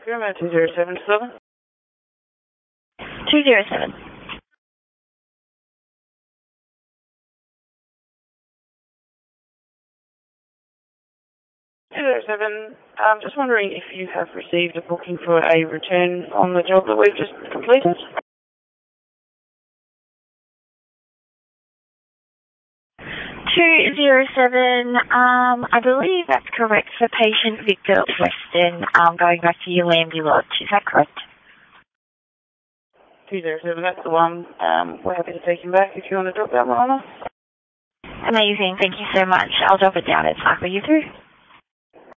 Grandma 2077. 207. I'm just wondering if you have received a booking for a return on the job that we've just completed. 207, I believe that's correct for patient Victor Weston, going back to your Lambie Lodge. Is that correct? 207, that's the one. We're happy to take him back if you want to drop that one on us. Amazing, thank you so much. I'll drop it down and cycle you through.